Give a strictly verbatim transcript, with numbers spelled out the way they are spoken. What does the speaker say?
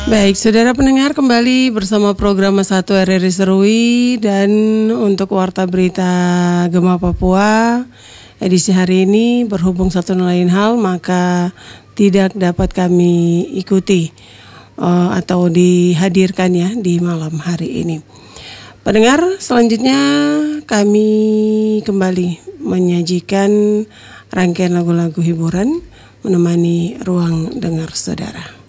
Baik, saudara pendengar, kembali bersama program satu R R I Serui, dan untuk Warta Berita Gema Papua edisi hari ini berhubung satu dan lain hal maka tidak dapat kami ikuti uh, atau dihadirkan ya di malam hari ini. Pendengar, selanjutnya kami kembali menyajikan rangkaian lagu-lagu hiburan menemani ruang dengar saudara.